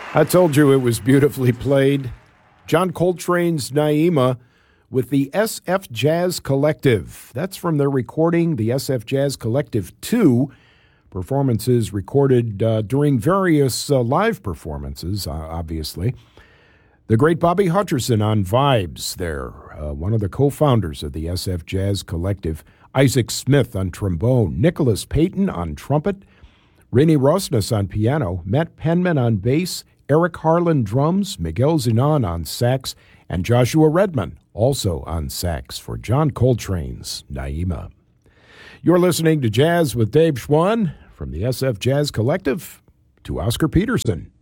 I told you it was beautifully played. John Coltrane's Naima with the SF Jazz Collective. That's from their recording, the SF Jazz Collective 2. Performances recorded during various live performances, obviously. The great Bobby Hutcherson on vibes there, one of the co-founders of the SF Jazz Collective. Isaac Smith on trombone, Nicholas Payton on trumpet, Rennie Rosnes on piano, Matt Penman on bass, Eric Harlan drums, Miguel Zenon on sax, and Joshua Redman also on sax for John Coltrane's Naima. You're listening to Jazz with Dave Schwann from the SF Jazz Collective. To Oscar Peterson.